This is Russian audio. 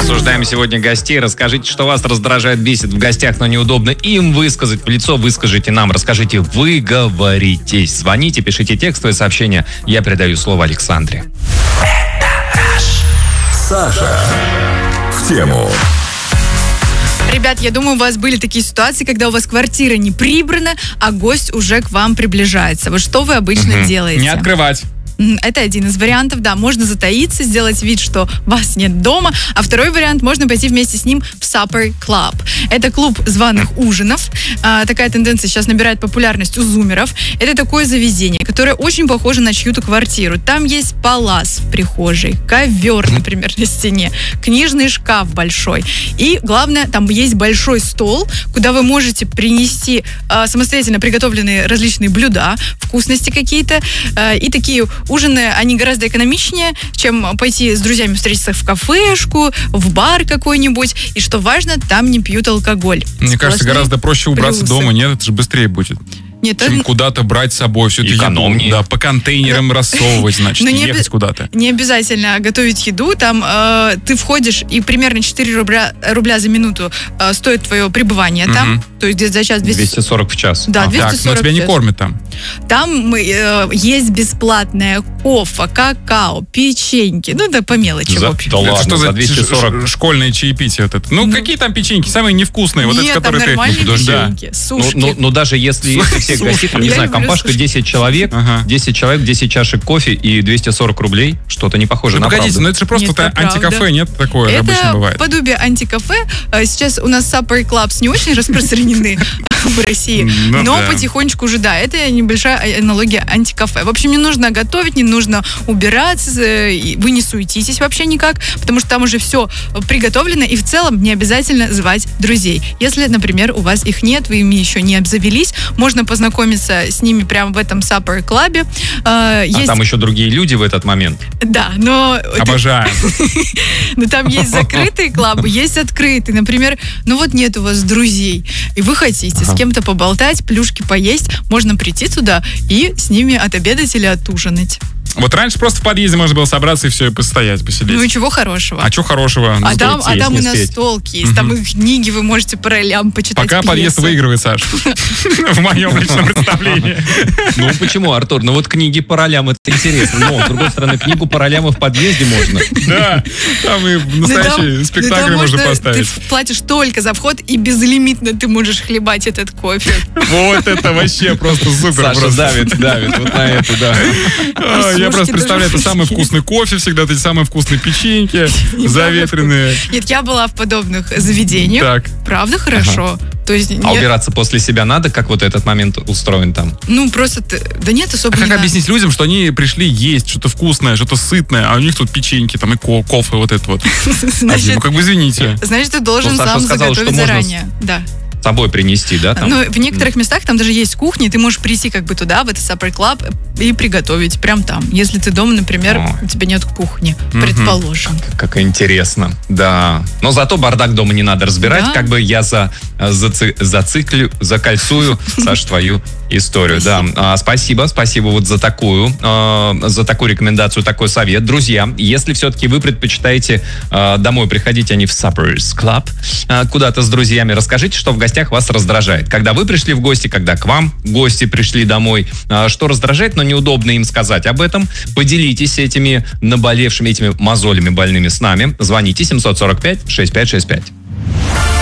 Обсуждаем сегодня гостей. Расскажите, что вас раздражает, бесит в гостях, но неудобно им высказать в лицо. Выскажите нам. Расскажите, выговоритесь. Звоните, пишите текстовые сообщения. Я передаю слово Александре. Саша в тему. Ребят, я думаю, у вас были такие ситуации, когда у вас квартира не прибрана, а гость уже к вам приближается. Вот что вы обычно делаете? Не открывать. Это один из вариантов, да. Можно затаиться, сделать вид, что вас нет дома. А второй вариант, можно пойти вместе с ним в Supper Club. Это клуб званых ужинов. Такая тенденция сейчас набирает популярность у зумеров. Это такое заведение, которое очень похоже на чью-то квартиру. Там есть палас в прихожей, ковер, например, на стене, книжный шкаф большой. И, главное, там есть большой стол, куда вы можете принести самостоятельно приготовленные различные блюда, вкусности какие-то. И такие ужины, они гораздо экономичнее, чем пойти с друзьями встретиться в кафешку, в бар какой-нибудь. И что важно, там не пьют алкоголь. Мне кажется, гораздо проще убраться дома, нет? Это же быстрее будет. Нет, чем куда-то брать с собой всю эту еду. Да, по контейнерам рассовывать, значит, и ехать куда-то. Не обязательно готовить еду. Там ты входишь, и примерно 4 рубля за минуту стоит твое пребывание там. То есть где-то за час 240 в час. Да, 240 но тебя не кормят там. Там есть бесплатное кофе, какао, печеньки. Ну, да, по мелочи, в общем. Да ладно, что за 240? Школьное чаепитие вот это. Ну, какие там печеньки? Самые невкусные. Нет, вот эти, которые там нормальные печеньки, сушки. Ну, даже если всех гостей, не знаю, компашка 10 человек, 10 человек, 10 чашек кофе и 240 рублей, что-то не похоже на правду. Погодите, но это же просто антикафе, нет? Такое обычно бывает. Это подобие антикафе. Сейчас у нас Supper Clubs не очень распространены в России, но потихонечку уже, да, это небольшая аналогия антикафе. В общем, не нужно готовить, не нужно убираться, вы не суетитесь вообще никак, потому что там уже все приготовлено, и в целом не обязательно звать друзей. Если, например, у вас их нет, вы ими еще не обзавелись, можно познакомиться с ними прямо в этом Supper Club. А там еще другие люди в этот момент? Да, но... Обожаю. Но там есть закрытые клубы, есть открытые. Например, ну вот нет у вас друзей, и вы хотите с кем-то поболтать, плюшки поесть, можно прийти туда и с ними отобедать или отужинать. Вот раньше просто в подъезде можно было собраться и все, и постоять, посидеть. Ну и чего хорошего? А что хорошего? А там и настолки есть, там и книги вы можете по ролям почитать. Пока подъезд выигрывает, Саш. В моем личном представлении. Ну почему, Артур? Ну вот книги по ролям, это интересно. Но, с другой стороны, книгу по ролям и в подъезде можно. Да, там и настоящие спектакли можно поставить. Ты платишь только за вход, и безлимитно ты можешь хлебать этот кофе. Вот это вообще просто супер. Саша давит вот на это, да. Я просто представляю, это самый вкусный кофе всегда, эти самые вкусные печеньки, заветренные. Нет, я была в подобных заведениях. Так. Правда хорошо. То есть, убираться после себя надо, как вот этот момент устроен там? Ну, просто, да нет, особо не как надо. объяснить людям, что они пришли есть что-то вкусное, что-то сытное, а у них тут печеньки, там и кофе вот это вот. Ну, как бы извините. Значит, ты должен сам заготовить заранее. Да. С собой принести, да? Там? Ну, в некоторых местах там даже есть кухня, ты можешь прийти как бы туда, в этот Supper Club, и приготовить прям там. Если ты дома, например, у тебя нет кухни, предположим. Как интересно, да. Но зато бардак дома не надо разбирать, да? Как бы я закольцую, Саш, твою историю. Да. Спасибо вот за такую рекомендацию, такой совет. Друзья, если все-таки вы предпочитаете домой приходить, а не в Supper Club, куда-то с друзьями, расскажите, что в гостях вас раздражает. Когда вы пришли в гости, когда к вам гости пришли домой, что раздражает, но неудобно им сказать об этом. Поделитесь этими наболевшими, этими мозолями больными с нами. Звоните 745-6565.